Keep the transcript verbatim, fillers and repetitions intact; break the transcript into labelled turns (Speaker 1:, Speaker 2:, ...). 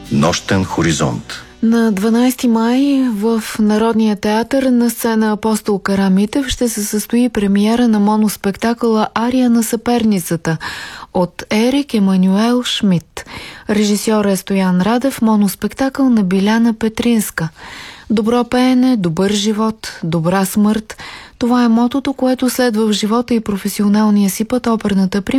Speaker 1: Нощен хоризонт.
Speaker 2: На дванайсети май в Народния театър на сцена Апостол Карамитев ще се състои премиера на моноспектакъла «Ария на съперницата» от Ерик Емануел Шмидт. Режисьор е Стоян Радев, моноспектакъл на Биляна Петринска. Добро пеене, добър живот, добра смърт – това е мотото, което следва в живота и професионалния си път оперната